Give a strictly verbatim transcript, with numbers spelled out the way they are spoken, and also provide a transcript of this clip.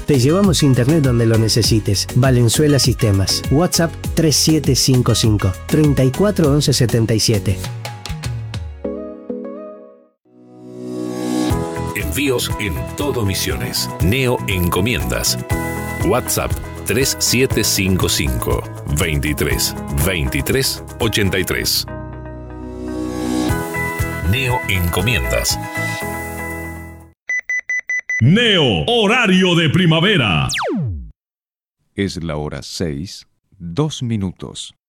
Te llevamos internet donde lo necesites. Valenzuela Sistemas. WhatsApp tres siete cinco cinco, treinta y cuatro once setenta y siete. Envíos en todo Misiones. Neo Encomiendas. WhatsApp tres siete cinco cinco, veintitrés, veintitrés, ochenta y tres. Neo Encomiendas. Neo, horario de primavera. Es la hora seis, dos minutos.